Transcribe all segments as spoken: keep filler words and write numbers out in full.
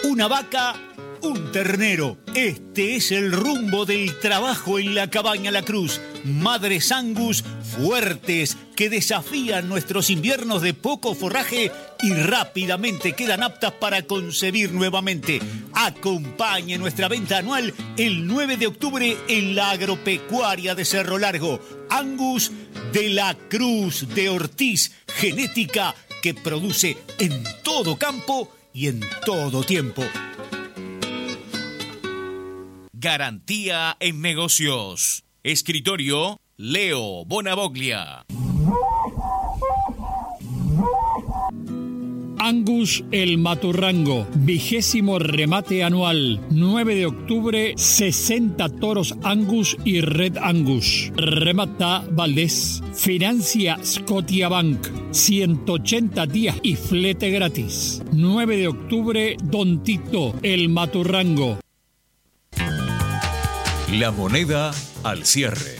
una vaca, un ternero. Este es el rumbo del trabajo en la cabaña La Cruz. Madres Angus fuertes que desafían nuestros inviernos de poco forraje y rápidamente quedan aptas para concebir nuevamente. Acompañe nuestra venta anual el nueve de octubre en la agropecuaria de Cerro Largo. Angus de La Cruz de Ortiz, genética que produce en todo campo y en todo tiempo. Garantía en negocios. Escritorio Leo Bonavoglia. Angus el Maturrango, vigésimo remate anual, nueve de octubre, sesenta toros Angus y Red Angus. Remata Valdés, financia Scotiabank, ciento ochenta días y flete gratis. nueve de octubre, Don Tito el Maturrango. La moneda al cierre.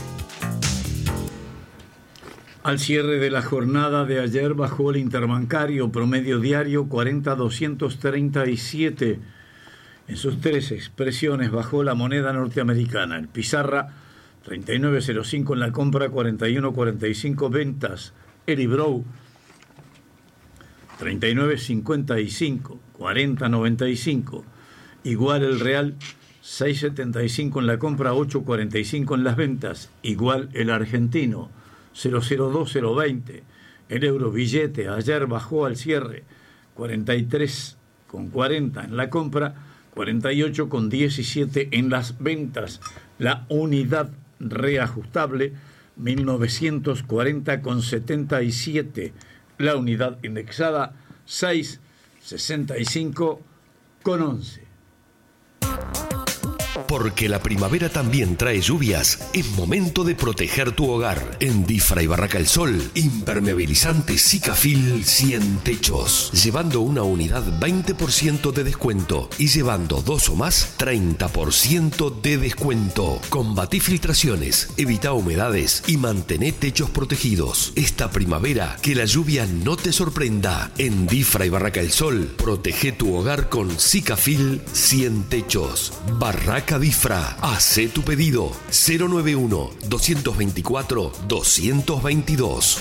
Al cierre de la jornada de ayer bajó el interbancario promedio diario cuarenta mil doscientos treinta y siete. En sus tres expresiones bajó la moneda norteamericana. El pizarra treinta y nueve cero cinco en la compra, cuarenta y uno cuarenta y cinco ventas. El Ibrow treinta y nueve cincuenta y cinco, cuarenta noventa y cinco. Igual el real seis setenta y cinco en la compra, ocho cuarenta y cinco en las ventas. Igual el argentino cero cero dos cero veinte. El euro billete ayer bajó al cierre cuarenta y tres con cuarenta en la compra, cuarenta y ocho con diecisiete en las ventas. La unidad reajustable mil novecientos cuarenta con setenta y siete. La unidad indexada seiscientos sesenta y cinco con once. Porque la primavera también trae lluvias, es momento de proteger tu hogar. En Difra y Barraca El Sol, impermeabilizante Sikafil cien techos. Llevando una unidad veinte por ciento de descuento y llevando dos o más treinta por ciento de descuento. Combatí filtraciones, evita humedades y mantén techos protegidos. Esta primavera que la lluvia no te sorprenda. En Difra y Barraca El Sol, protege tu hogar con Sikafil cien techos. Barraca Difra, hace tu pedido cero nueve uno, dos veinticuatro, doscientos veintidós.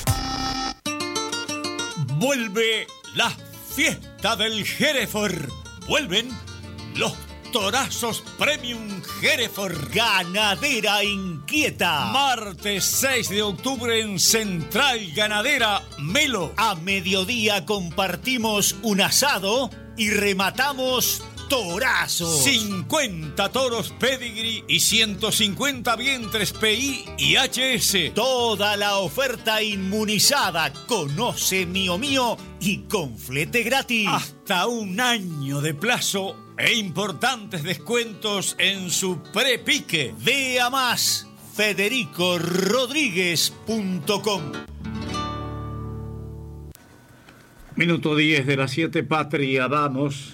Vuelve la fiesta del Hereford. Vuelven los torazos Premium Hereford. Ganadera inquieta. Martes seis de octubre en Central Ganadera Melo. A mediodía compartimos un asado y rematamos torazos. cincuenta toros pedigree y ciento cincuenta vientres P I y H S. Toda la oferta inmunizada. Conoce Mío Mío y con flete gratis. Hasta un año de plazo e importantes descuentos en su prepique. Vea más federico rodríguez punto com. Minuto diez de las siete, Patria, vamos.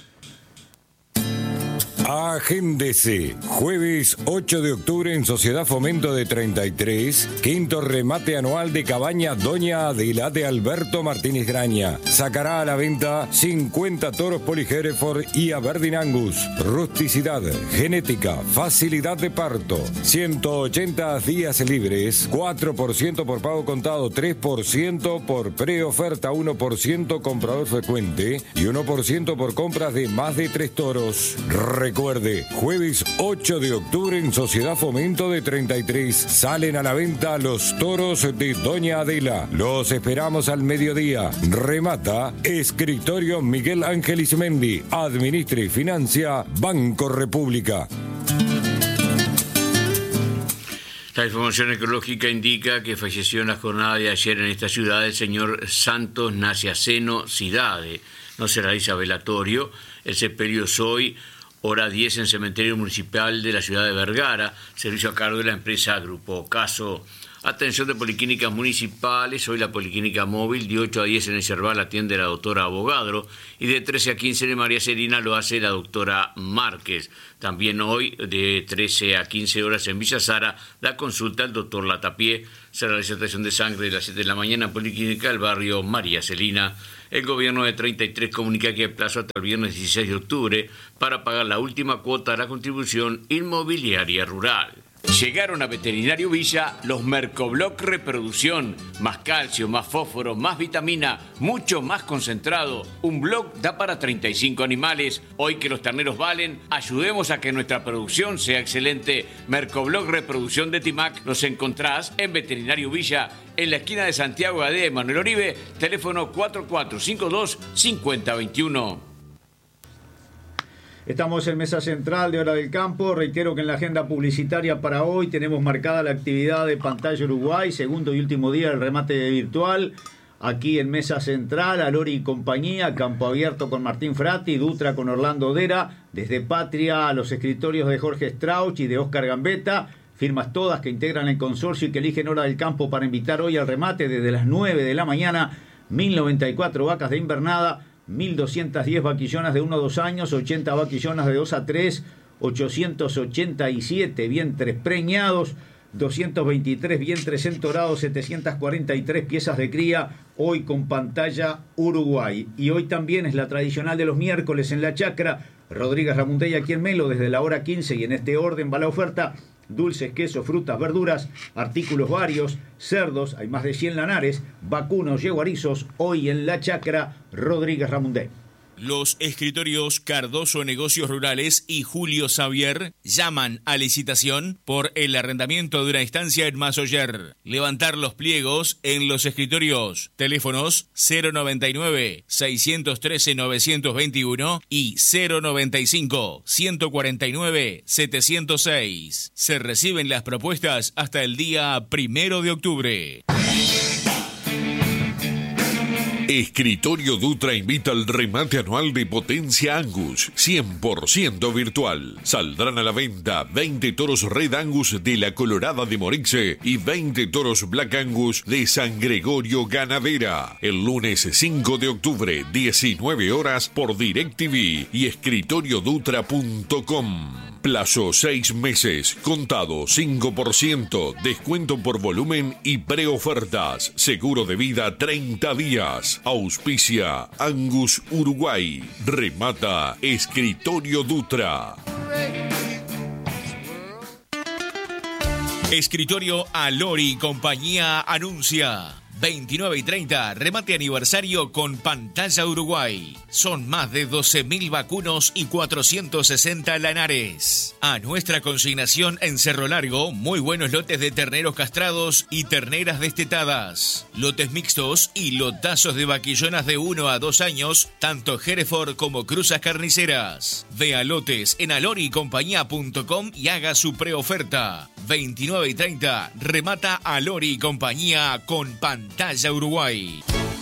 Agéndese. Jueves ocho de octubre en Sociedad Fomento de treinta y tres, quinto remate anual de cabaña Doña Adela de Alberto Martínez Graña. Sacará a la venta cincuenta toros Poli Hereford y Aberdeen Angus. Rusticidad, genética, facilidad de parto. ciento ochenta días libres, cuatro por ciento por pago contado, tres por ciento por preoferta, uno por ciento comprador frecuente y uno por ciento por compras de más de tres toros. Recuerde, jueves ocho de octubre en Sociedad Fomento de treinta y tres salen a la venta los toros de Doña Adela. Los esperamos al mediodía. Remata Escritorio Miguel Ángel Ismendi. Administra y financia Banco República. La información ecológica indica que falleció en la jornada de ayer en esta ciudad el señor Santos Naciaceno Cidade. No se realiza velatorio. El sepelio es hoy, hora diez, en Cementerio Municipal de la ciudad de Vergara, servicio a cargo de la empresa Grupo Caso. Atención de policlínicas municipales, hoy la policlínica móvil de ocho a diez en el Cerval atiende la doctora Abogadro y de trece a quince en María Serena lo hace la doctora Márquez. También hoy de trece a quince horas en Villa Sara da consulta al doctor Latapié. Será la aceptación de sangre de las siete de la mañana en policlínica del barrio María Celina. El gobierno de treinta y tres comunica que hay plazo hasta el viernes dieciséis de octubre para pagar la última cuota de la contribución inmobiliaria rural. Llegaron a Veterinario Villa los Mercobloc Reproducción. Más calcio, más fósforo, más vitamina, mucho más concentrado. Un bloc da para treinta y cinco animales. Hoy que los terneros valen, ayudemos a que nuestra producción sea excelente. Mercobloc Reproducción de Timac los encontrás en Veterinario Villa, en la esquina de Santiago Gadea y Manuel Oribe, teléfono cuatro cuatro cinco dos cinco cero dos uno. Estamos en Mesa Central de Hora del Campo. Reitero que en la agenda publicitaria para hoy tenemos marcada la actividad de Pantalla Uruguay, segundo y último día del remate virtual. Aquí en Mesa Central, Alori y compañía, Campo Abierto con Martín Frati, Dutra con Orlando Dera, desde Patria a los escritorios de Jorge Strauch y de Oscar Gambetta, firmas todas que integran el consorcio y que eligen Hora del Campo para invitar hoy al remate desde las nueve de la mañana, mil noventa y cuatro vacas de invernada, mil doscientas diez vaquillonas de uno a dos años, ochenta vaquillonas de dos a tres, ochocientos ochenta y siete vientres preñados, doscientos veintitrés vientres entorados, setecientas cuarenta y tres piezas de cría, hoy con Pantalla Uruguay. Y hoy también es la tradicional de los miércoles en la chacra, Rodríguez Ramundey aquí en Melo, desde la hora quince, y en este orden va la oferta: dulces, quesos, frutas, verduras, artículos varios, cerdos, hay más de cien lanares, vacunos, yeguarizos, hoy en la chacra, Rodríguez Ramundey. Los escritorios Cardoso Negocios Rurales y Julio Xavier llaman a licitación por el arrendamiento de una estancia en Masoyer. Levantar los pliegos en los escritorios. Teléfonos cero noventa y nueve, seiscientos trece, novecientos veintiuno y cero noventa y cinco, ciento cuarenta y nueve, setecientos seis. Se reciben las propuestas hasta el día primero de octubre. Escritorio Dutra invita al remate anual de Potencia Angus, cien por ciento virtual. Saldrán a la venta veinte toros Red Angus de la Colorada de Morixe y veinte toros Black Angus de San Gregorio Ganadera. El lunes cinco de octubre, diecinueve horas por DirecTV y escritorio dutra punto com. Plazo seis meses, contado cinco por ciento, descuento por volumen y preofertas. Seguro de vida treinta días. Auspicia Angus Uruguay. Remata Escritorio Dutra. Escritorio Alori y compañía anuncia veintinueve y treinta, remate aniversario con Pantalla Uruguay. Son más de doce mil vacunos y cuatrocientos sesenta lanares. A nuestra consignación en Cerro Largo, muy buenos lotes de terneros castrados y terneras destetadas. Lotes mixtos y lotazos de vaquillonas de uno a dos años, tanto Hereford como cruzas carniceras. Vea lotes en alori y compañía punto com y haga su preoferta. veintinueve y treinta, remata Alori y compañía con Pantalla Uruguay.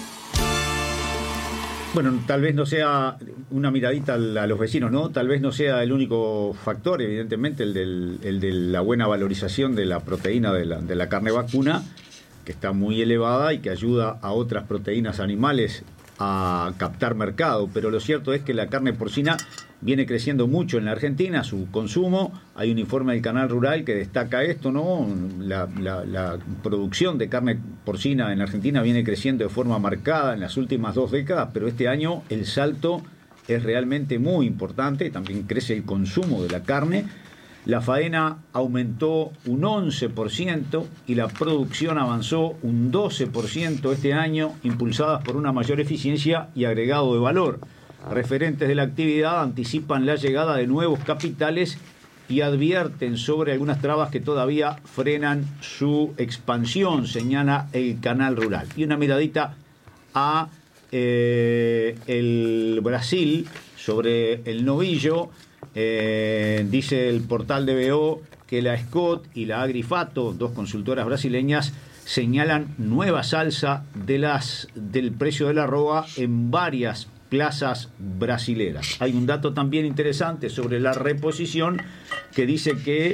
Bueno, tal vez no sea una miradita a los vecinos, ¿no? Tal vez no sea el único factor, evidentemente, el, del, el de la buena valorización de la proteína de la, de la carne vacuna, que está muy elevada y que ayuda a otras proteínas animales a captar mercado. Pero lo cierto es que la carne porcina viene creciendo mucho en la Argentina, su consumo. Hay un informe del Canal Rural que destaca esto, ¿no? La, la, la producción de carne porcina en la Argentina viene creciendo de forma marcada en las últimas dos décadas, pero este año el salto es realmente muy importante. También crece el consumo de la carne. La faena aumentó un once por ciento y la producción avanzó un doce por ciento este año, impulsadas por una mayor eficiencia y agregado de valor. Referentes de la actividad anticipan la llegada de nuevos capitales y advierten sobre algunas trabas que todavía frenan su expansión, señala el Canal Rural. Y una miradita a eh, el Brasil sobre el novillo. Eh, dice el portal de B O que la Scott y la Agrifato, dos consultoras brasileñas, señalan nueva alza de las, del precio de la arroba en varias plazas brasileras. Hay un dato también interesante sobre la reposición que dice que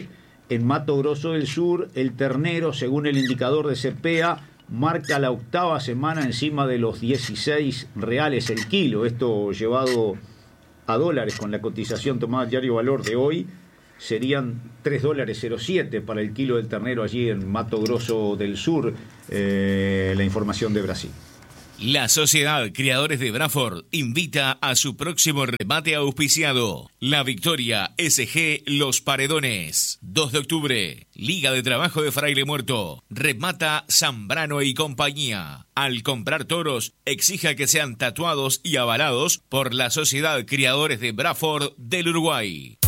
En Mato Grosso del Sur, el ternero, según el indicador de Cepea, marca la octava semana encima de los dieciséis reales el kilo. Esto llevado a dólares con la cotización tomada al diario Valor de hoy, serían tres dólares cero siete para el kilo del ternero allí en Mato Grosso del Sur, eh, la información de Brasil. La Sociedad Criadores de Braford invita a su próximo remate auspiciado. La Victoria S G Los Paredones. dos de octubre. Liga de Trabajo de Fraile Muerto. Remata Zambrano y compañía. Al comprar toros, exija que sean tatuados y avalados por la Sociedad Criadores de Braford del Uruguay.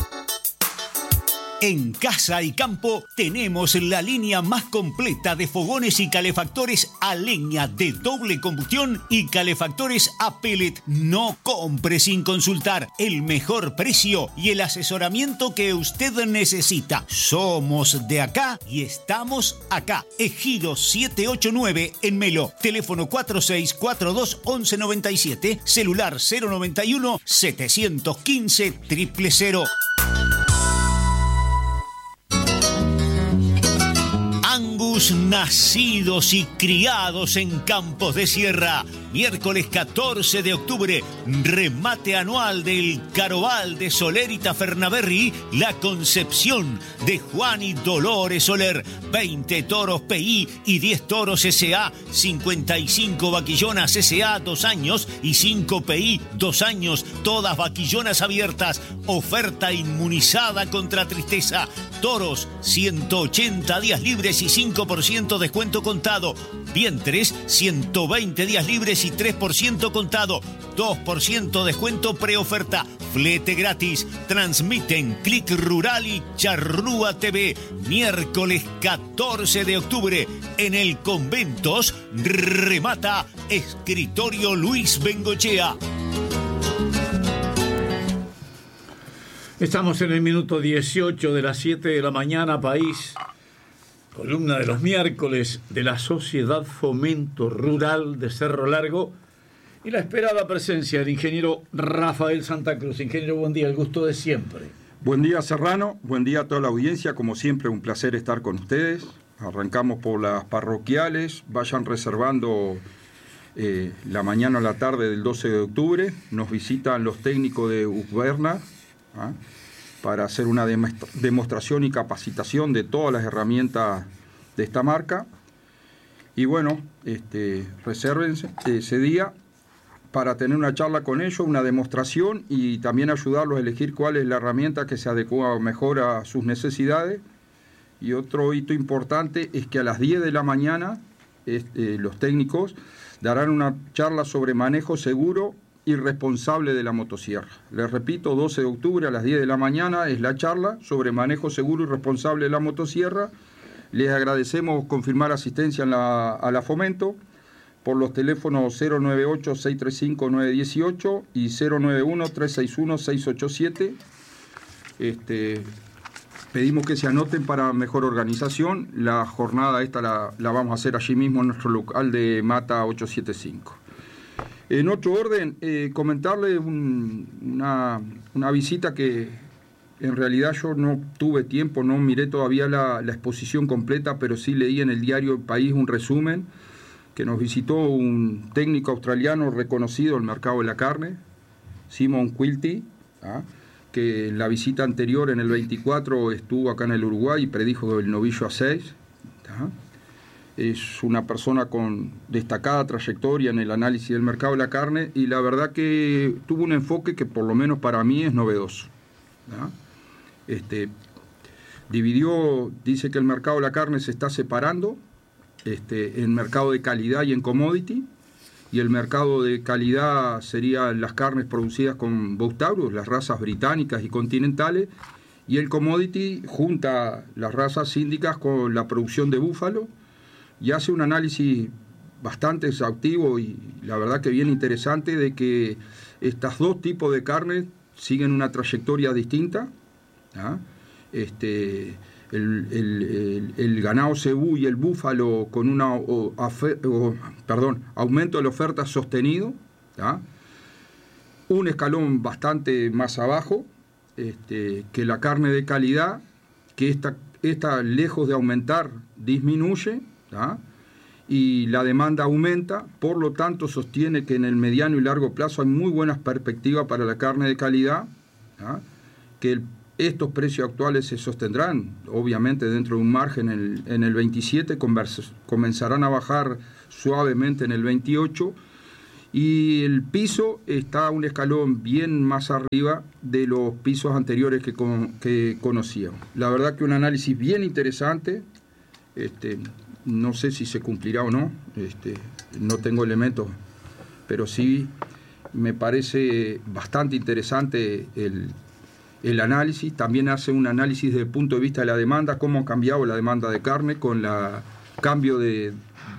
En Casa y Campo tenemos la línea más completa de fogones y calefactores a leña de doble combustión y calefactores a pellet. No compre sin consultar. El mejor precio y el asesoramiento que usted necesita. Somos de acá y estamos acá. Ejido setecientos ochenta y nueve en Melo. Teléfono cuatro seis cuatro dos once noventa y siete. Celular cero noventa y uno setecientos quince cero cero cero. Angus nacidos y criados en Campos de Sierra. Miércoles catorce de octubre, remate anual del Caroval de Soler y Tafernaberry, La Concepción de Juan y Dolores Soler. veinte toros P I y diez toros S A, cincuenta y cinco vaquillonas S A dos años y cinco P I dos años, todas vaquillonas abiertas. Oferta inmunizada contra tristeza. Toros, ciento ochenta días libres y cinco por ciento descuento contado. Vientres, ciento veinte días libres y tres por ciento contado. dos por ciento descuento preoferta. Flete gratis. Transmiten Click Rural y Charrúa T V. Miércoles catorce de octubre en el Conventos. Remata Escritorio Luis Bengochea. Estamos en el minuto dieciocho de las siete de la mañana, país. Columna de los miércoles de la Sociedad Fomento Rural de Cerro Largo. Y la esperada presencia del ingeniero Rafael Santa Cruz. Ingeniero, buen día, el gusto de siempre. Buen día, Serrano. Buen día a toda la audiencia. Como siempre, un placer estar con ustedes. Arrancamos por las parroquiales. Vayan reservando eh, la mañana o la tarde del doce de octubre. Nos visitan los técnicos de Usberna, ¿ah? para hacer una demostración y capacitación de todas las herramientas de esta marca. Y bueno, este, resérvense ese día para tener una charla con ellos, una demostración y también ayudarlos a elegir cuál es la herramienta que se adecua mejor a sus necesidades. Y otro hito importante es que a las diez de la mañana este, los técnicos darán una charla sobre manejo seguro y responsable de la motosierra. Les repito, doce de octubre a las diez de la mañana es la charla sobre manejo seguro y responsable de la motosierra. Les agradecemos confirmar asistencia en la, a la Fomento por los teléfonos cero nueve ocho, seis tres cinco, nueve uno ocho y cero nueve uno, tres seis uno, seis ocho siete. Este, pedimos que se anoten para mejor organización. La jornada esta la, la vamos a hacer allí mismo en nuestro local de Mata ochocientos setenta y cinco. En otro orden, eh, comentarle un, una, una visita que en realidad yo no tuve tiempo, no miré todavía la, la exposición completa, pero sí leí en el diario El País un resumen que nos visitó un técnico australiano reconocido en el mercado de la carne, Simon Quilty, ¿ah? que en la visita anterior, en el veinticuatro, estuvo acá en el Uruguay y predijo el novillo A seis. ¿ah? Es una persona con destacada trayectoria en el análisis del mercado de la carne y la verdad que tuvo un enfoque que por lo menos para mí es novedoso. ¿no? Este, dividió, dice que el mercado de la carne se está separando este, en mercado de calidad y en commodity, y el mercado de calidad serían las carnes producidas con Bos Taurus, las razas británicas y continentales, y el commodity junta las razas síndicas con la producción de búfalo, y hace un análisis bastante exhaustivo y la verdad que bien interesante de que estos dos tipos de carne siguen una trayectoria distinta. ¿ah? Este, el, el, el, el ganado cebú y el búfalo con un perdón, aumento de la oferta sostenido, ¿ah? un escalón bastante más abajo este, que la carne de calidad, que esta esta, lejos de aumentar, disminuye, ¿tá? Y la demanda aumenta, por lo tanto sostiene que en el mediano y largo plazo hay muy buenas perspectivas para la carne de calidad, ¿tá? Que el, estos precios actuales se sostendrán, obviamente dentro de un margen en el, en el veintisiete, comenzarán a bajar suavemente en el veintiocho, y el piso está un escalón bien más arriba de los pisos anteriores que, con, que conocíamos. La verdad que un análisis bien interesante, este, no sé si se cumplirá o no, este, no tengo elementos, pero sí me parece bastante interesante el, el análisis. También hace un análisis desde el punto de vista de la demanda, cómo ha cambiado la demanda de carne con el cambio de,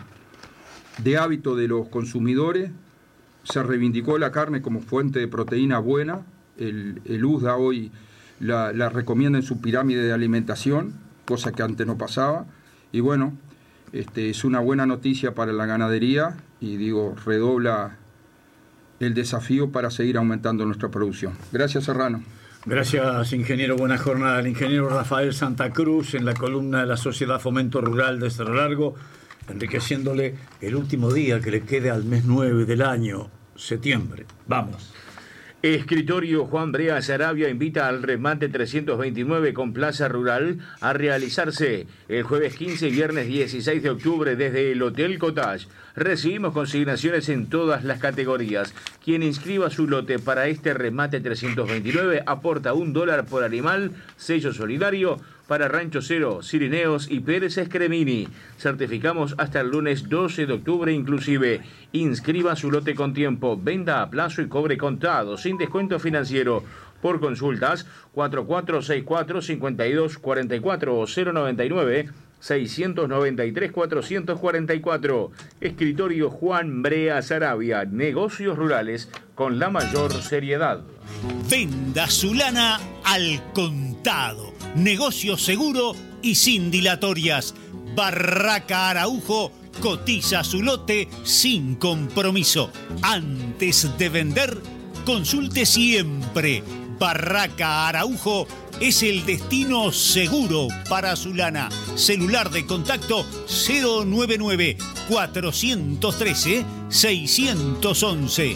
de hábito de los consumidores. Se reivindicó la carne como fuente de proteína buena. El, el U S D A hoy la, la recomienda en su pirámide de alimentación, cosa que antes no pasaba. Y bueno, este, es una buena noticia para la ganadería y digo, redobla el desafío para seguir aumentando nuestra producción. Gracias, Serrano. Gracias, ingeniero. Buena jornada. El ingeniero Rafael Santa Cruz en la columna de la Sociedad Fomento Rural de Cerro Largo, enriqueciéndole el último día que le quede al mes nueve del año, septiembre. Vamos. Escritorio Juan Brea Sarabia invita al remate trescientos veintinueve con Plaza Rural a realizarse el jueves quince y viernes dieciséis de octubre desde el Hotel Cottage. Recibimos consignaciones en todas las categorías. Quien inscriba su lote para este remate trescientos veintinueve aporta un dólar por animal, sello solidario para Rancho Cero, Cirineos y Pérez Escremini. Certificamos hasta el lunes doce de octubre inclusive. Inscriba su lote con tiempo, venda a plazo y cobre contado, sin descuento financiero. Por consultas, cuatro cuatro seis cuatro, cinco dos cuatro cuatro o cero noventa y nueve, seiscientos noventa y tres, cuatrocientos cuarenta y cuatro. Escritorio Juan Brea Sarabia. Negocios rurales con la mayor seriedad. Venda su lana al contado. Negocio seguro y sin dilatorias. Barraca Araujo cotiza su lote sin compromiso. Antes de vender, consulte siempre. Barraca Araujo es el destino seguro para su lana. Celular de contacto cero nueve nueve, cuatro uno tres, seis uno uno.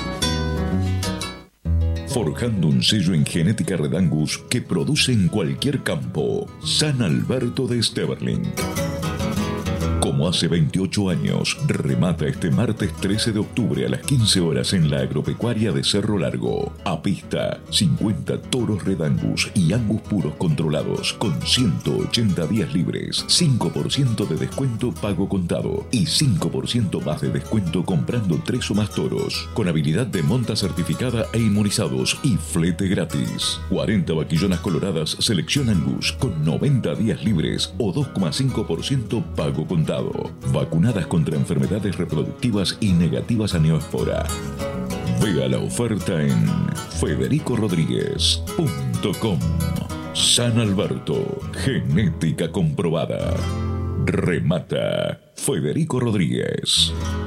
Forjando un sello en genética Red Angus que produce en cualquier campo. San Alberto de Steverling. Como hace veintiocho años, remata este martes trece de octubre a las quince horas en la agropecuaria de Cerro Largo. A pista, cincuenta toros Red Angus y Angus puros controlados con ciento ochenta días libres, cinco por ciento de descuento pago contado y cinco por ciento más de descuento comprando tres o más toros, con habilidad de monta certificada e inmunizados y flete gratis. cuarenta vaquillonas coloradas selección Angus con noventa días libres o dos coma cinco por ciento pago contado. Vacunadas contra enfermedades reproductivas y negativas a neoespora. Vea la oferta en federico rodríguez punto com. San Alberto, genética comprobada. Remata Federico Rodríguez.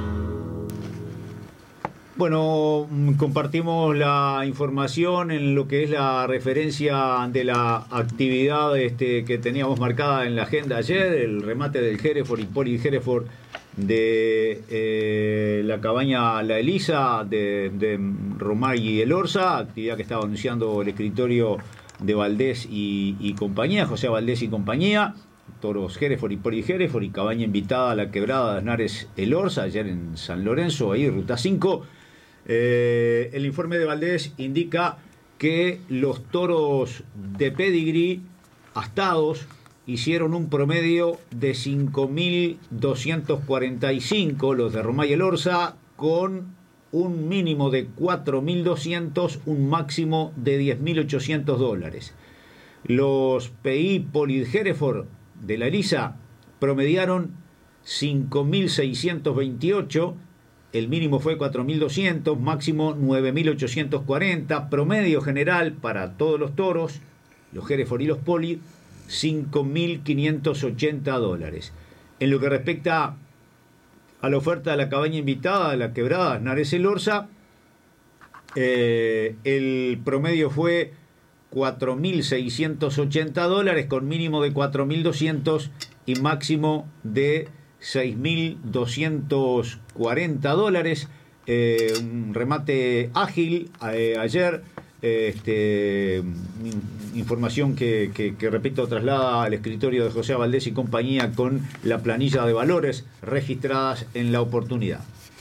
Bueno, compartimos la información en lo que es la referencia de la actividad este, que teníamos marcada en la agenda ayer, el remate del Hereford y Poli Hereford de eh, la cabaña La Elisa de, de Romay y Elorza, actividad que estaba anunciando el escritorio de Valdés y, y compañía, José Valdés y compañía, toros Hereford y Poli Hereford y cabaña invitada a la quebrada de Henares Elorza, ayer en San Lorenzo, ahí ruta cinco. Eh, el informe de Valdés indica que los toros de pedigrí astados hicieron un promedio de cinco mil doscientos cuarenta y cinco, los de Romay y Elorza, con un mínimo de cuatro mil doscientos, un máximo de diez mil ochocientos dólares. Los P I Poli Hereford de La Elisa promediaron cinco mil seiscientos veintiocho, el mínimo fue cuatro mil doscientos, máximo nueve mil ochocientos cuarenta, promedio general para todos los toros, los Hereford y los Poli, cinco mil quinientos ochenta dólares. En lo que respecta a la oferta de la cabaña invitada de la quebrada Henares Elorza, eh, el promedio fue cuatro mil seiscientos ochenta dólares, con mínimo de cuatro mil doscientos y máximo de seis mil doscientos cuarenta dólares. Eh, un remate ágil eh, ayer. Eh, este, información que, que, que, repito, traslada al escritorio de José Valdés y compañía con la planilla de valores registradas en la oportunidad.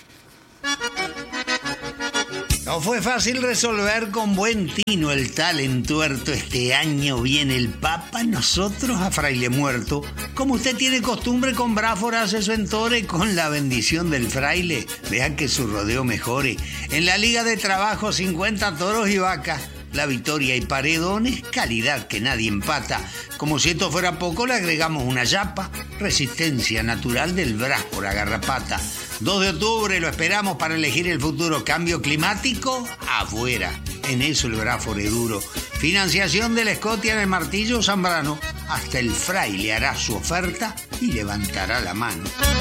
No fue fácil resolver con buen tino el tal entuerto. Este año viene el Papa, nosotros a Fraile Muerto. Como usted tiene costumbre, con Bráfora hace su entore, con la bendición del fraile. Vean que su rodeo mejore. En la Liga de Trabajo, cincuenta toros y vacas. La Victoria y Paredones, calidad que nadie empata. Como si esto fuera poco, le agregamos una yapa. Resistencia natural del Bráfora Garrapata. dos de octubre lo esperamos para elegir el futuro. Cambio climático, afuera. En eso el Bráfora es duro. Financiación de la Escotia en el Martillo Zambrano. Hasta el fraile hará su oferta y levantará la mano.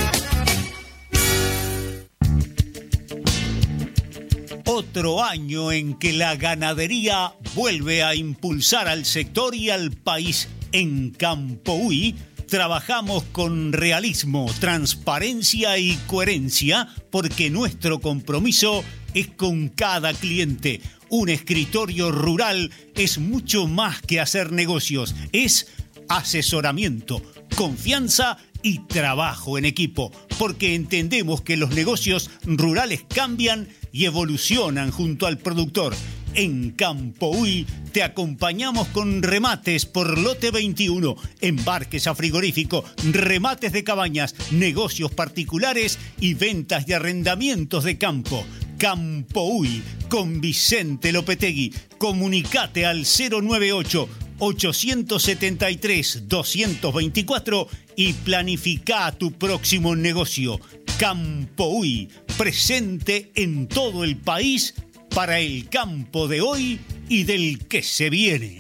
Otro año en que la ganadería vuelve a impulsar al sector y al país. En Campoui trabajamos con realismo, transparencia y coherencia, porque nuestro compromiso es con cada cliente. Un escritorio rural es mucho más que hacer negocios, es asesoramiento, confianza y trabajo en equipo, porque entendemos que los negocios rurales cambian y evolucionan junto al productor. En Campoui te acompañamos con remates por lote veintiuno, embarques a frigorífico, remates de cabañas, negocios particulares y ventas de arrendamientos de campo. Campoui con Vicente Lopetegui. Comunicate al cero noventa y ocho, ochocientos setenta y tres, doscientos veinticuatro y planifica tu próximo negocio. Campoui, presente en todo el país para el campo de hoy y del que se viene.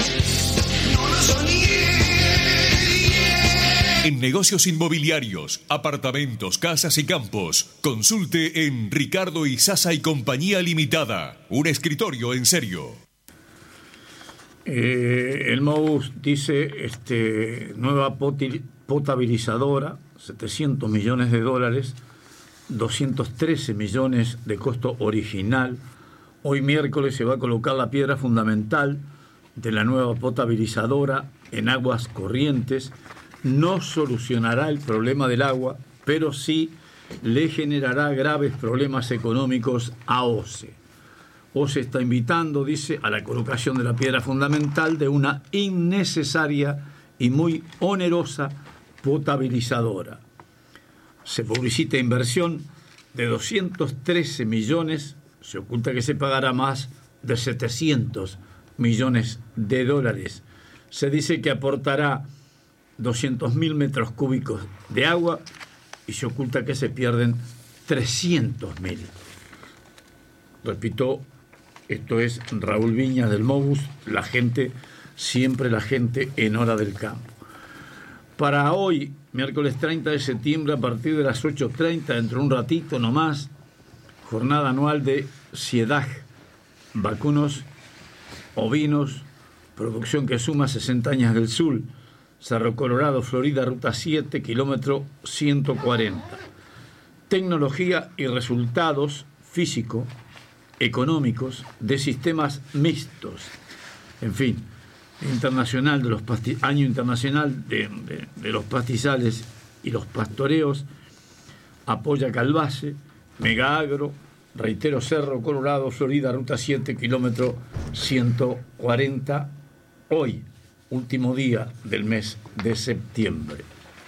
En negocios inmobiliarios, apartamentos, casas y campos, consulte en Ricardo Izaza y Compañía Limitada. Un escritorio en serio. Eh, el Mobus dice, este, nueva poti- potabilizadora, setecientos millones de dólares, doscientos trece millones de costo original. Hoy miércoles se va a colocar la piedra fundamental de la nueva potabilizadora en aguas corrientes. No solucionará el problema del agua, pero sí le generará graves problemas económicos a OCE. OCE está invitando, dice, a la colocación de la piedra fundamental de una innecesaria y muy onerosa potabilizadora. Se publicita inversión de doscientos trece millones, se oculta que se pagará más de setecientos millones de dólares. Se dice que aportará doscientos mil metros cúbicos de agua y se oculta que se pierden trescientos mil. Repito, esto es Raúl Viñas del Mobus, la gente, siempre la gente en hora del campo. Para hoy, miércoles treinta de septiembre, a partir de las ocho treinta, dentro de un ratito nomás, jornada anual de Siedaj, vacunos, ovinos, producción que suma sesenta años del sur, Cerro Colorado, Florida, ruta siete, kilómetro ciento cuarenta. Tecnología y resultados físico, económicos, de sistemas mixtos. En fin, internacional de los pasti- año internacional de, de, de los pastizales y los pastoreos, apoya Calvace, Mega Agro, reitero, Cerro Colorado, Florida, ruta siete, kilómetro ciento cuarenta, hoy, último día del mes de septiembre.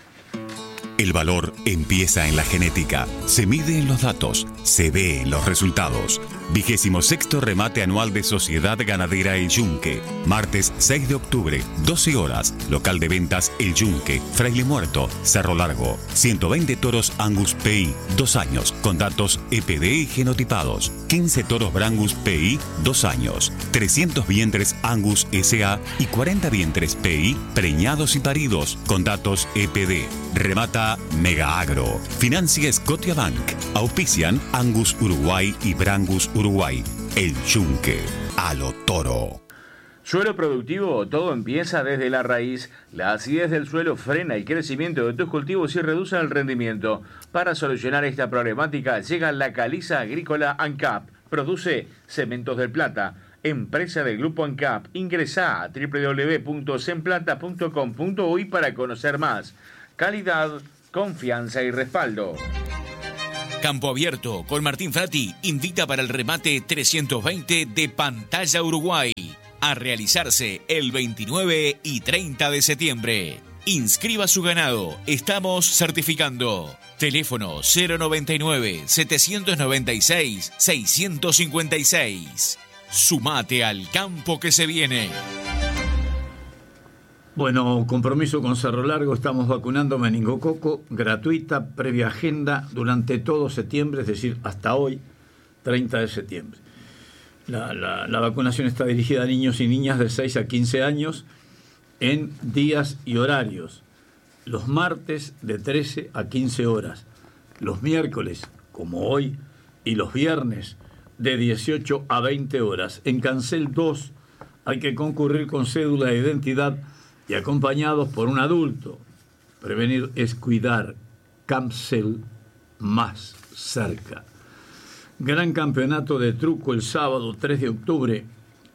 El valor empieza en la genética, se mide en los datos, se ve en los resultados. Vigésimo sexto remate anual de Sociedad Ganadera El Yunque. Martes seis de octubre, doce horas. Local de ventas El Yunque, Fraile Muerto, Cerro Largo. ciento veinte toros Angus P I, dos años, con datos E P D y genotipados. quince toros Brangus P I, dos años. trescientos vientres Angus S A y cuarenta vientres P I, preñados y paridos, con datos E P D. Remata Mega Agro. Financia Scotiabank. Auspician Angus Uruguay y Brangus Uruguay. El Yunque. A lo toro. Suelo productivo, todo empieza desde la raíz. La acidez del suelo frena el crecimiento de tus cultivos y reduce el rendimiento. Para solucionar esta problemática llega la Caliza Agrícola ANCAP. Produce Cementos del Plata, empresa del Grupo ANCAP. Ingresá a doble u doble u doble u punto semplata punto com punto uy para conocer más. Calidad, confianza y respaldo. Campo Abierto con Martín Frati invita para el remate trescientos veinte de Pantalla Uruguay a realizarse el veintinueve y treinta de septiembre. Inscriba su ganado, estamos certificando. Teléfono cero noventa y nueve, setecientos noventa y seis, seiscientos cincuenta y seis. Sumate al campo que se viene. Bueno, compromiso con Cerro Largo, estamos vacunando meningococo, gratuita, previa agenda, durante todo septiembre, es decir, hasta hoy, treinta de septiembre. La, la, la vacunación está dirigida a niños y niñas de seis a quince años en días y horarios. Los martes de trece a quince horas, los miércoles, como hoy, y los viernes de dieciocho a veinte horas. En Cancel dos hay que concurrir con cédula de identidad y acompañados por un adulto. Prevenir es cuidar. Cancel más cerca. Gran campeonato de truco el sábado tres de octubre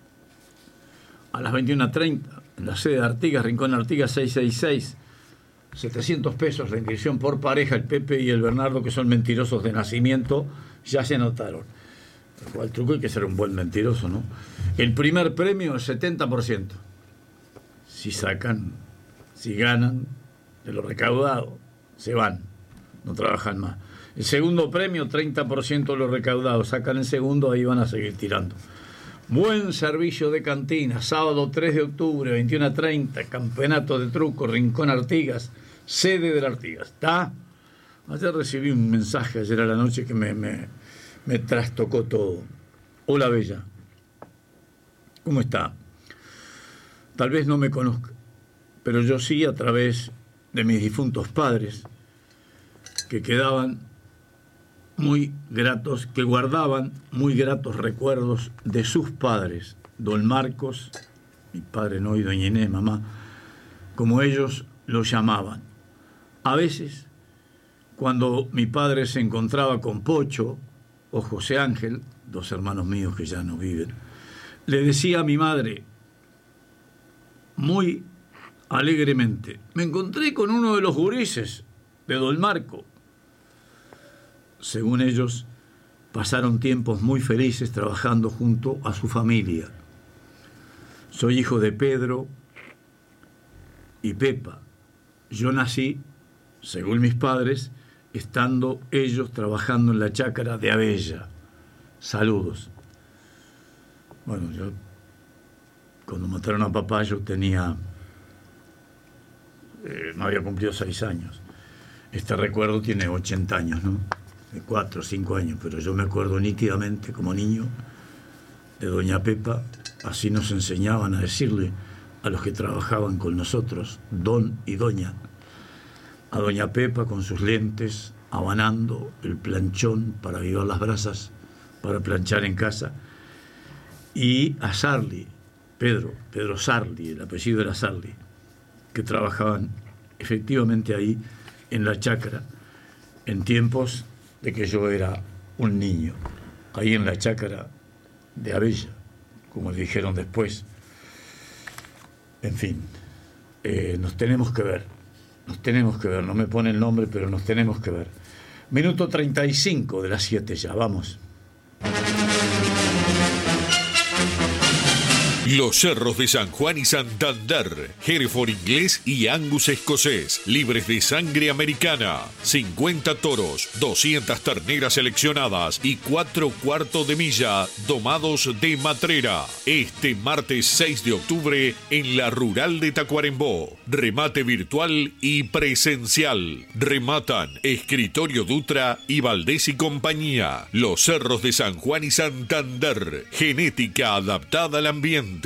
a las veintiuna treinta en la sede de Artigas, Rincón Artigas seiscientos sesenta y seis. setecientos pesos la inscripción por pareja. El Pepe y el Bernardo, que son mentirosos de nacimiento, ya se anotaron. El truco hay que ser un buen mentiroso, ¿no? El primer premio, el setenta por ciento. Si sacan, si ganan de lo recaudado, se van, no trabajan más. El segundo premio, treinta por ciento de lo recaudado. Sacan el segundo, ahí van a seguir tirando. Buen servicio de cantina, sábado tres de octubre, veintiuna treinta, campeonato de truco, Rincón Artigas, sede del Artigas. ¿Está? Ayer recibí un mensaje, ayer a la noche, que me, me, me trastocó todo. Hola, Bella. ¿Cómo está? Tal vez no me conozca, pero yo sí, a través de mis difuntos padres, que quedaban muy gratos, que guardaban muy gratos recuerdos de sus padres, don Marcos, mi padre no, y doña Inés, mamá, como ellos lo llamaban. A veces, cuando mi padre se encontraba con Pocho o José Ángel, dos hermanos míos que ya no viven, le decía a mi madre, muy alegremente, me encontré con uno de los gurises de don Marco. Según ellos, pasaron tiempos muy felices trabajando junto a su familia. Soy hijo de Pedro y Pepa. Yo nací, según mis padres, estando ellos trabajando en la chácara de Abella. Saludos. Bueno, yo, cuando mataron a papá, yo tenía, eh, no había cumplido seis años. Este recuerdo tiene ochenta años, ¿no? De cuatro o cinco años, pero yo me acuerdo nítidamente como niño de doña Pepa. Así nos enseñaban a decirle a los que trabajaban con nosotros, don y doña. A doña Pepa con sus lentes, abanando el planchón para avivar las brasas, para planchar en casa. Y a Sarli, Pedro, Pedro Sarli, el apellido era Sarli, que trabajaban efectivamente ahí en la chácara, en tiempos de que yo era un niño, ahí en la chácara de Abella, como le dijeron después. En fin, eh, nos tenemos que ver, nos tenemos que ver, no me pone el nombre, pero nos tenemos que ver. Minuto treinta y cinco de las siete ya, vamos. Los cerros de San Juan y Santander, Hereford inglés y Angus escocés, libres de sangre americana, cincuenta toros, doscientas terneras seleccionadas y cuatro cuartos de milla domados de matrera. Este martes seis de octubre en la Rural de Tacuarembó. Remate virtual y presencial. Rematan Escritorio Dutra y Valdés y compañía. Los cerros de San Juan y Santander, genética adaptada al ambiente.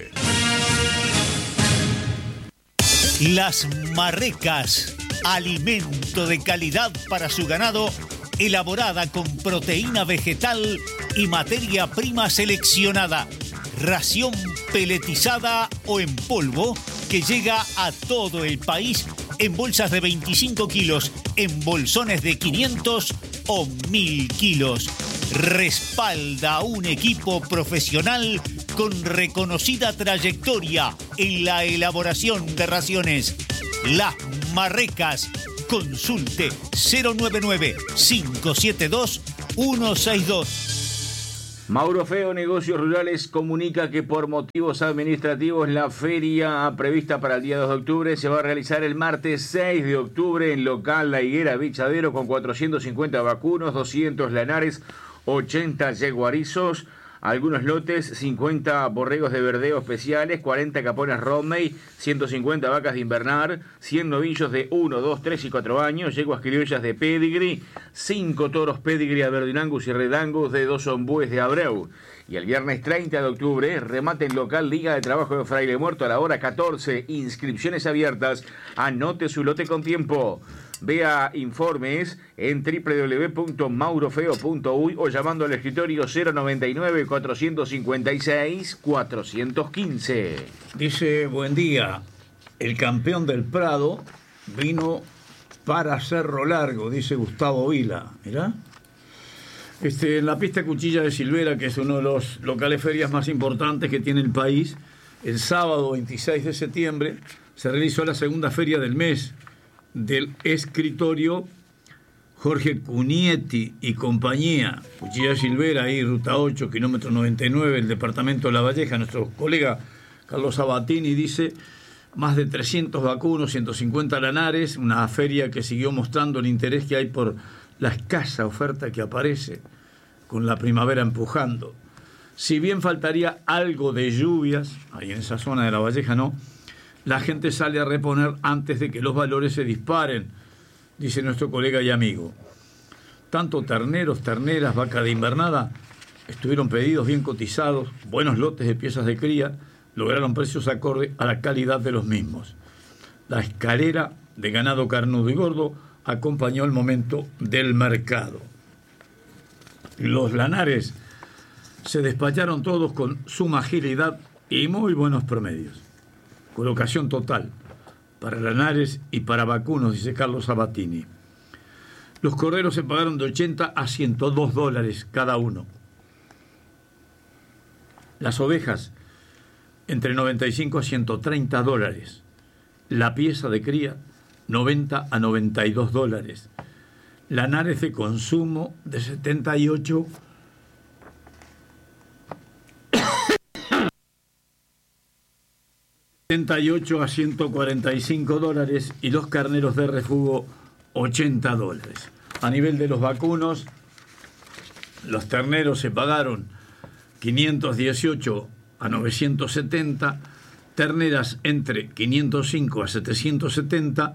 Las Marrecas, alimento de calidad para su ganado, elaborada con proteína vegetal y materia prima seleccionada. Ración peletizada o en polvo, que llega a todo el país en bolsas de veinticinco kilos, en bolsones de quinientos o mil kilos. Respalda a un equipo profesional con reconocida trayectoria en la elaboración de raciones. Las Marrecas. Consulte cero nueve nueve, cinco siete dos, uno seis dos. Mauro Feo Negocios Rurales comunica que por motivos administrativos la feria prevista para el día dos de octubre se va a realizar el martes seis de octubre en local La Higuera Bichadero con cuatrocientos cincuenta vacunos, doscientos lanares, ochenta yeguarizos, algunos lotes, cincuenta borregos de verdeo especiales, cuarenta capones Rodney, ciento cincuenta vacas de invernar, cien novillos de uno, dos, tres y cuatro años, yeguas criollas de pedigree, cinco toros pedigree Aberdeen Angus y Red Angus de dos ombúes de Abreu. Y el viernes treinta de octubre, remate en local Liga de Trabajo de Fraile Muerto a la hora catorce, inscripciones abiertas, anote su lote con tiempo. Vea informes en doble u doble u doble u punto maurofeo punto uy o llamando al escritorio cero noventa y nueve, cuatrocientos cincuenta y seis, cuatrocientos quince. Dice, buen día, el campeón del Prado vino para Cerro Largo, dice Gustavo Vila. Mirá. Este, en la pista Cuchilla de Silvera, que es uno de los locales ferias más importantes que tiene el país, el sábado veintiséis de septiembre se realizó la segunda feria del mes del escritorio Jorge Cunietti y compañía, Cuchilla de Silvera, ahí ruta ocho, kilómetro noventa y nueve, el departamento de La Valleja. Nuestro colega Carlos Sabatini dice, más de trescientos vacunos, ciento cincuenta lanares, una feria que siguió mostrando el interés que hay por la escasa oferta que aparece con la primavera empujando. Si bien faltaría algo de lluvias, ahí en esa zona de La Valleja no, la gente sale a reponer antes de que los valores se disparen, dice nuestro colega y amigo. Tanto terneros, terneras, vaca de invernada estuvieron pedidos bien cotizados, buenos lotes de piezas de cría, lograron precios acorde a la calidad de los mismos. La escalera de ganado carnudo y gordo acompañó el momento del mercado. Los lanares se despacharon todos con suma agilidad y muy buenos promedios. Colocación total para lanares y para vacunos, dice Carlos Sabatini. Los corderos se pagaron de ochenta a ciento dos dólares cada uno. Las ovejas entre noventa y cinco a ciento treinta dólares. La pieza de cría noventa a noventa y dos dólares. Lanares de consumo de setenta y ocho setenta y ocho a ciento cuarenta y cinco dólares y los carneros de refugo ochenta dólares. A nivel de los vacunos, los terneros se pagaron quinientos dieciocho a novecientos setenta, terneras entre quinientos cinco a setecientos setenta,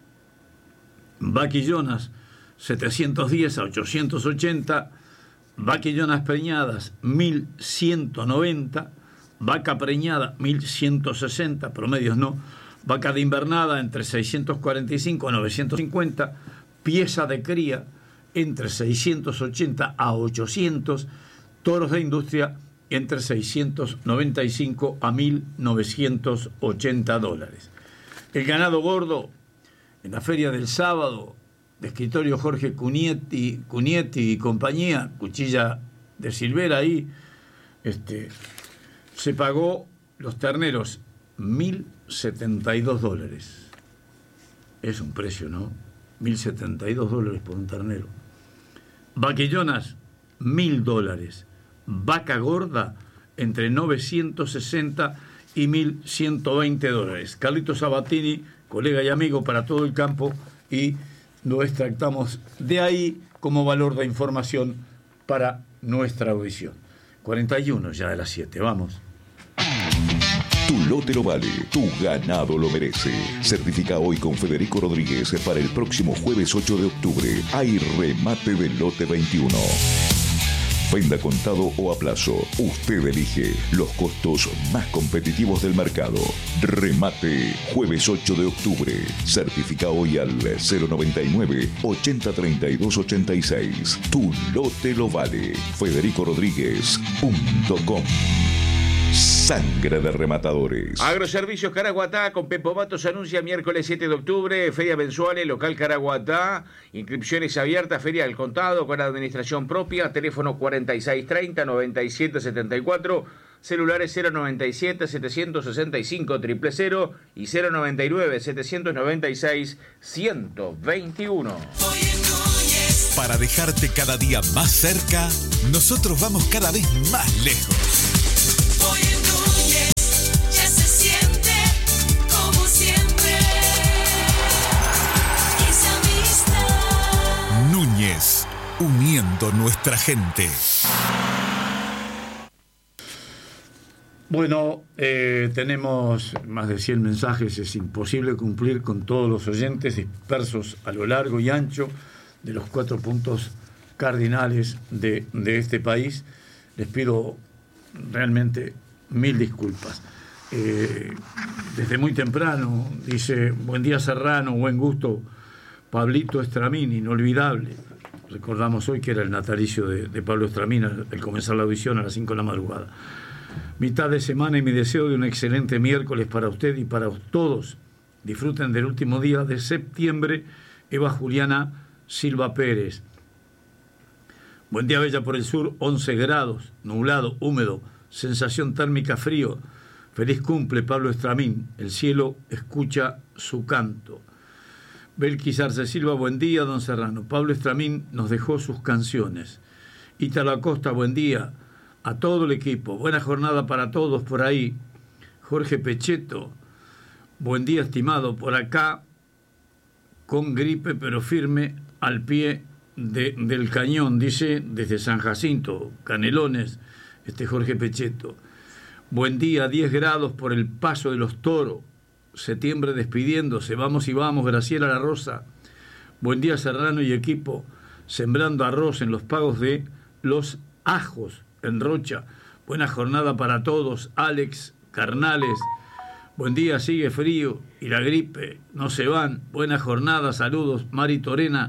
vaquillonas setecientos diez a ochocientos ochenta, vaquillonas preñadas mil ciento noventa, vaca preñada mil ciento sesenta, promedios no, vaca de invernada entre seiscientos cuarenta y cinco a novecientos cincuenta, pieza de cría entre seiscientos ochenta a ochocientos, toros de industria entre seiscientos noventa y cinco a mil novecientos ochenta dólares. El ganado gordo en la feria del sábado de escritorio Jorge Cunietti, Cunietti y compañía, Cuchilla de Silvera ahí, este, se pagó los terneros mil setenta y dos dólares. Es un precio, ¿no? mil setenta y dos dólares por un ternero. Vaquillonas, mil dólares. Vaca gorda, entre novecientos sesenta y mil ciento veinte dólares. Carlitos Sabatini, colega y amigo para todo el campo, y lo extractamos de ahí como valor de información para nuestra audición. cuarenta y uno ya de las siete, vamos. Tu lote lo vale, tu ganado lo merece. Certifica hoy con Federico Rodríguez para el próximo jueves ocho de octubre. Hay remate del lote veintiuno. Venda contado o a plazo. Usted elige los costos más competitivos del mercado. Remate jueves ocho de octubre. Certifica hoy al cero noventa y nueve, ochenta treinta y dos ochenta y seis. Tu lote lo vale. Federico Rodríguez punto com. Sangre de rematadores. Agroservicios Caraguatá con Pepo Matos anuncia miércoles siete de octubre, feria mensuales, local Caraguatá, inscripciones abiertas, feria del contado con administración propia, teléfono cuarenta y seis treinta, noventa y siete setenta y cuatro, celulares cero noventa y siete, setecientos sesenta y cinco, cero cero cero y cero noventa y nueve, setecientos noventa y seis, ciento veintiuno. Para dejarte cada día más cerca, nosotros vamos cada vez más lejos. Ya se siente como siempre. Esa amistad. Núñez, uniendo nuestra gente. Bueno, eh, tenemos más de cien mensajes. Es imposible cumplir con todos los oyentes dispersos a lo largo y ancho de los cuatro puntos cardinales de, de este país. Les pido realmente mil disculpas. Eh, desde muy temprano dice: buen día Serrano, buen gusto Pablito Estramín, inolvidable. Recordamos hoy que era el natalicio de, de Pablo Estramín al, al comenzar la audición a las cinco de la madrugada. Mitad de semana y mi deseo de un excelente miércoles para usted y para todos. Disfruten del último día de septiembre. Eva Juliana Silva Pérez. Buen día, Bella por el sur, once grados, nublado, húmedo, sensación térmica frío. Feliz cumple, Pablo Estramín. El cielo escucha su canto. Belkis Arce Silva, buen día, don Serrano. Pablo Estramín nos dejó sus canciones. Ítalo Acosta, buen día a todo el equipo. Buena jornada para todos por ahí. Jorge Pechetto, buen día, estimado. Por acá, con gripe, pero firme, al pie de, del cañón, dice, desde San Jacinto, Canelones, este Jorge Pechetto. Buen día, diez grados por el paso de los toros. Septiembre despidiéndose, vamos y vamos, Graciela La Rosa. Buen día, Serrano y equipo, sembrando arroz en los pagos de los ajos en Rocha. Buena jornada para todos, Alex Carnales. Buen día, sigue frío y la gripe no se van. Buena jornada, saludos, Mari Torena.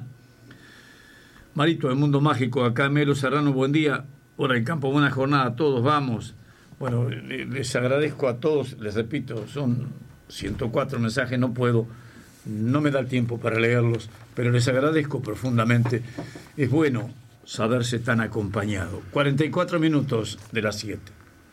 Marito del Mundo Mágico, acá Melo Serrano, buen día. Hora en campo, buena jornada a todos, vamos. Bueno, les agradezco a todos, les repito, son ciento cuatro mensajes, no puedo, no me da el tiempo para leerlos, pero les agradezco profundamente. Es bueno saberse tan acompañado. cuarenta y cuatro minutos de las siete.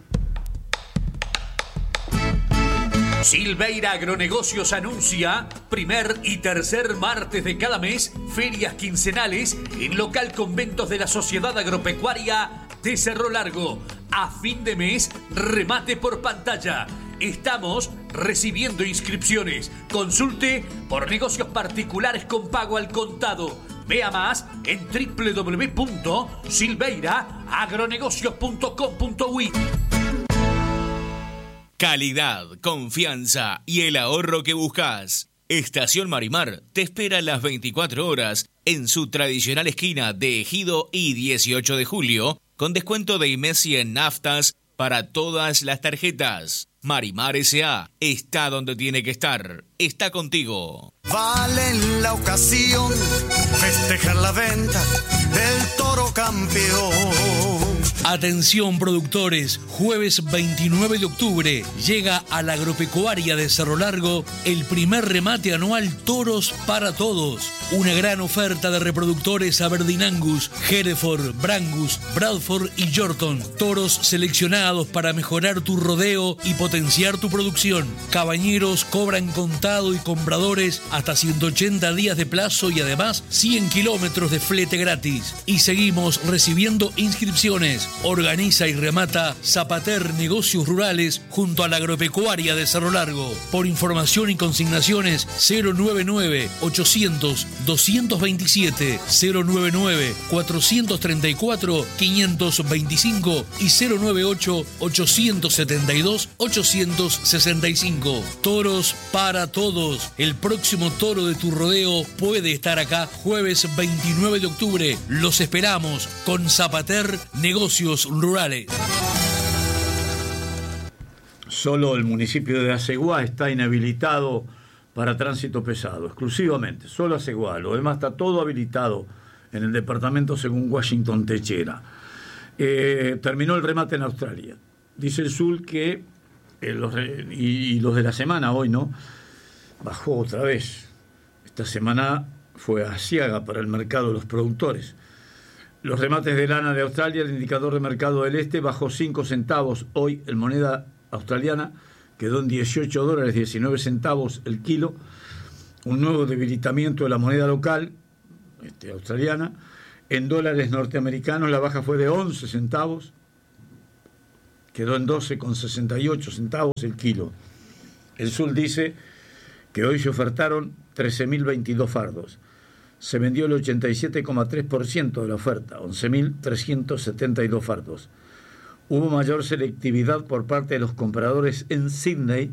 Silveira Agronegocios anuncia primer y tercer martes de cada mes ferias quincenales en local conventos de la Sociedad Agropecuaria de Cerro Largo. A fin de mes, remate por pantalla. Estamos recibiendo inscripciones. Consulte por negocios particulares con pago al contado. Vea más en doble u doble u doble u punto silveira agronegocios punto com punto uy. Calidad, confianza y el ahorro que buscas. Estación Marimar te espera las veinticuatro horas en su tradicional esquina de Ejido y dieciocho de julio, con descuento de IMESI en naftas para todas las tarjetas. Marimar S A está donde tiene que estar. Está contigo. Vale en la ocasión festejar la venta del toro campeón. Atención productores, jueves veintinueve de octubre llega a la Agropecuaria de Cerro Largo el primer remate anual Toros para Todos. Una gran oferta de reproductores Aberdeen Angus, Hereford, Brangus, Bradford y Yorkton. Toros seleccionados para mejorar tu rodeo y potenciar tu producción. Cabañeros cobran contado y compradores hasta ciento ochenta días de plazo y además cien kilómetros de flete gratis. Y seguimos recibiendo inscripciones. Organiza y remata Zapater Negocios Rurales junto a la Agropecuaria de Cerro Largo. Por información y consignaciones cero noventa y nueve, ochocientos, doscientos veintisiete, cero noventa y nueve, cuatrocientos treinta y cuatro, quinientos veinticinco y cero noventa y ocho, ochocientos setenta y dos, ochocientos sesenta y cinco. Toros para todos. El próximo toro de tu rodeo puede estar acá jueves veintinueve de octubre. Los esperamos con Zapater Negocios Rurales. Solo el municipio de Aceguá está inhabilitado para tránsito pesado, exclusivamente, solo Aceguá. Lo demás está todo habilitado en el departamento según Washington Techera. Eh, terminó el remate en Australia. dice el S U L que eh, los, y, y los de la semana hoy, ¿no? Bajó otra vez. Esta semana fue asiaga para el mercado de los productores. Los remates de lana de Australia, el indicador de mercado del este, bajó cinco centavos. Hoy en moneda australiana quedó en dieciocho dólares diecinueve centavos el kilo. Un nuevo debilitamiento de la moneda local este, australiana. En dólares norteamericanos la baja fue de once centavos. Quedó en doce con sesenta y ocho centavos el kilo. El S U L dice que hoy se ofertaron trece mil veintidós fardos. Se vendió el ochenta y siete coma tres por ciento de la oferta, once mil trescientos setenta y dos fardos. Hubo mayor selectividad por parte de los compradores en Sydney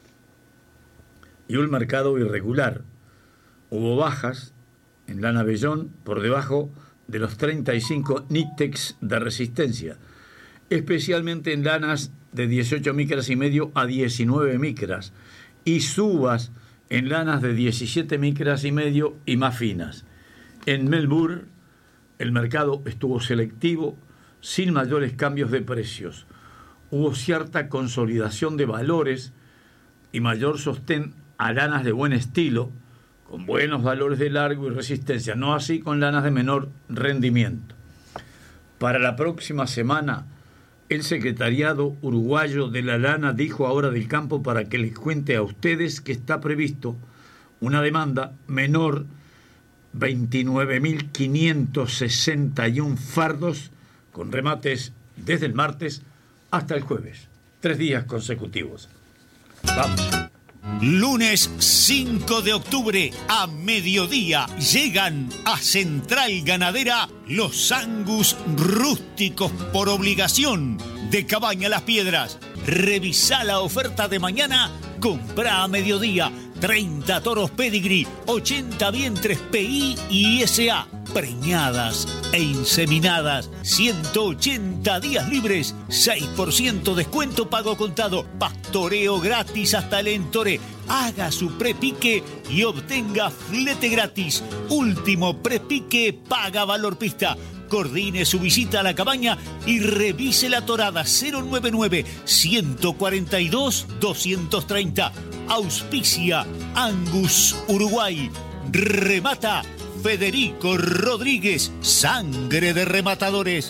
y un mercado irregular. Hubo bajas en lana vellón por debajo de los treinta y cinco nítex de resistencia, especialmente en lanas de dieciocho micras y medio a diecinueve micras, y subas en lanas de diecisiete micras y medio y más finas. En Melbourne el mercado estuvo selectivo, sin mayores cambios de precios. Hubo cierta consolidación de valores y mayor sostén a lanas de buen estilo, con buenos valores de largo y resistencia, no así con lanas de menor rendimiento. Para la próxima semana, el Secretariado Uruguayo de la Lana dijo a Hora del Campo para que les cuente a ustedes que está previsto una demanda menor veintinueve mil quinientos sesenta y uno fardos con remates desde el martes hasta el jueves. Tres días consecutivos. Vamos. Lunes cinco de octubre a mediodía llegan a Central Ganadera los Angus rústicos por obligación de Cabaña Las Piedras. Revisá la oferta de mañana, comprá a mediodía. treinta toros pedigree, ochenta vientres P I y S A, preñadas e inseminadas, ciento ochenta días libres, seis por ciento descuento pago contado, pastoreo gratis hasta el Entore. Haga su prepique y obtenga flete gratis. Último prepique, paga valor pista. Coordine su visita a la cabaña y revise la torada cero noventa y nueve, ciento cuarenta y dos, doscientos treinta. Auspicia Angus Uruguay. Remata Federico Rodríguez, sangre de rematadores.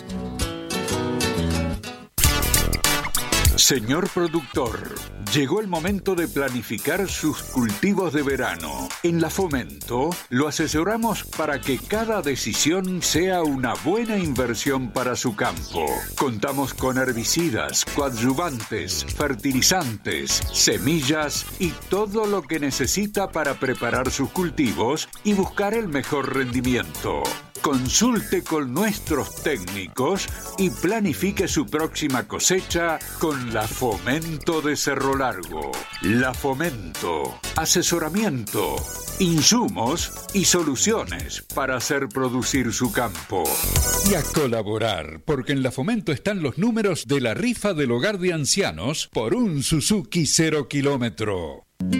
Señor productor, llegó el momento de planificar sus cultivos de verano. En La Fomento lo asesoramos para que cada decisión sea una buena inversión para su campo. Contamos con herbicidas, coadyuvantes, fertilizantes, semillas y todo lo que necesita para preparar sus cultivos y buscar el mejor rendimiento. Consulte con nuestros técnicos y planifique su próxima cosecha con La Fomento de Cerro Largo. La Fomento, asesoramiento, insumos y soluciones para hacer producir su campo. Y a colaborar, porque en La Fomento están los números de la rifa del hogar de ancianos por un Suzuki cero kilómetro.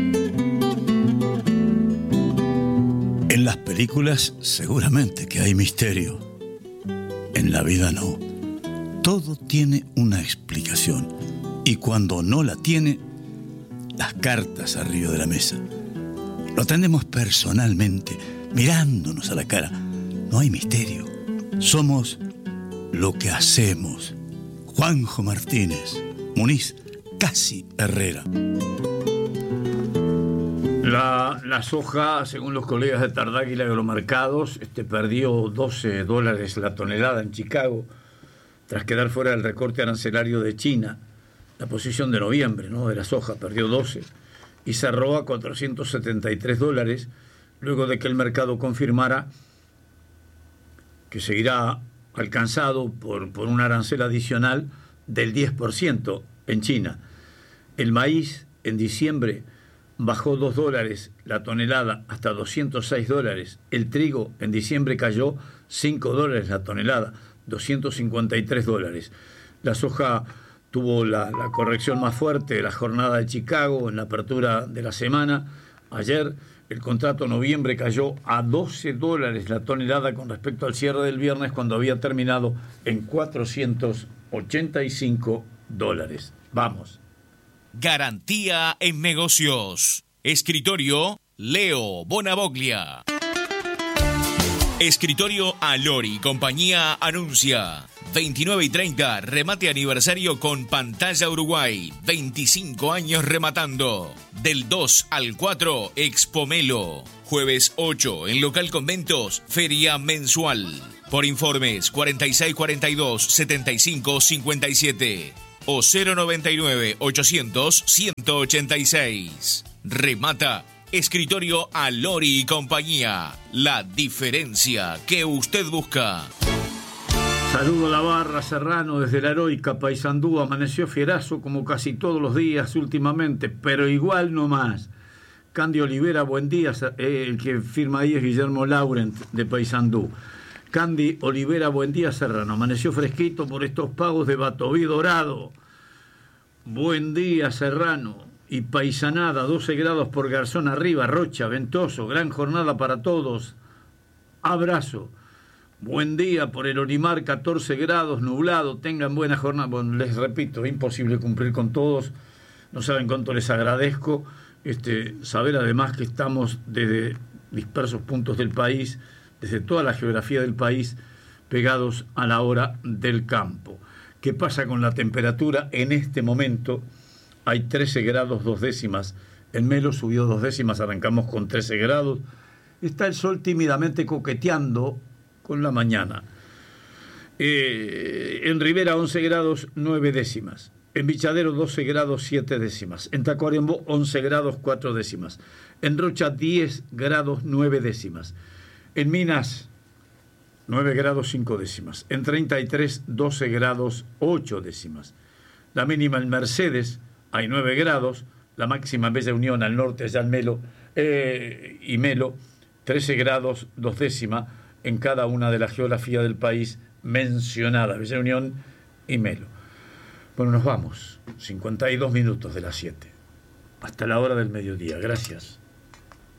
En las películas seguramente que hay misterio. En la vida no. Todo tiene una explicación. Y cuando no la tiene, las cartas arriba de la mesa. Lo atendemos personalmente, mirándonos a la cara. No hay misterio. Somos lo que hacemos. Juanjo Martínez, Muniz, Casi Herrera. La, la soja, según los colegas de Tardáguila Agromercados, este, perdió doce dólares la tonelada en Chicago tras quedar fuera del recorte arancelario de China. La posición de noviembre, ¿no?, de la soja perdió doce y cerró a cuatrocientos setenta y tres dólares luego de que el mercado confirmara que seguirá alcanzado por, por un arancel adicional del diez por ciento en China. El maíz en diciembre bajó dos dólares la tonelada hasta doscientos seis dólares. El trigo en diciembre cayó cinco dólares la tonelada, doscientos cincuenta y tres dólares. La soja tuvo la, la corrección más fuerte de la jornada de Chicago en la apertura de la semana. Ayer el contrato noviembre cayó a doce dólares la tonelada con respecto al cierre del viernes, cuando había terminado en cuatrocientos ochenta y cinco dólares. Vamos. Garantía en negocios. Escritorio Leo Bonavoglia. Escritorio Alori, compañía anuncia. veintinueve y treinta, remate aniversario con Pantalla Uruguay. veinticinco años rematando. Del dos al cuatro, Expomelo. Jueves ocho, en local Conventos, feria mensual. Por informes, cuarenta y seis cuarenta y dos, setenta y cinco cincuenta y siete o cero noventa y nueve, ochocientos, ciento ochenta y seis. Remata Escritorio Alori y compañía. La diferencia que usted busca. Saludo a la barra Serrano desde la heroica Paysandú. Amaneció fierazo como casi todos los días últimamente, pero igual no más. Candy Olivera, buen día. Eh, el que firma ahí es Guillermo Laurent de Paysandú. Candy Olivera, buen día, Serrano. Amaneció fresquito por estos pagos de Batoví Dorado. Buen día, Serrano. Y paisanada, doce grados por Garzón arriba, Rocha, ventoso, gran jornada para todos. Abrazo. Buen día por el Olimar, catorce grados, nublado, tengan buena jornada. Bueno, les repito, es imposible cumplir con todos. No saben cuánto les agradezco. Este, saber además que estamos desde dispersos puntos del país, desde toda la geografía del país, pegados a la hora del campo. ¿Qué pasa con la temperatura? En este momento hay trece grados dos décimas. En Melo subió dos décimas, arrancamos con trece grados. Está el sol tímidamente coqueteando con la mañana. Eh, en Rivera once grados nueve décimas. En Bichadero doce grados siete décimas. En Tacuarembó once grados cuatro décimas. En Rocha diez grados nueve décimas. En Minas nueve grados cinco décimas. En treinta y tres, doce grados ocho décimas. La mínima en Mercedes hay nueve grados. La máxima en Bella Unión al norte, allá en Melo eh, y Melo, trece grados dos décimas en cada una de las geografías del país mencionadas, Bella Unión y Melo. Bueno, nos vamos. cincuenta y dos minutos de las siete. Hasta la hora del mediodía. Gracias.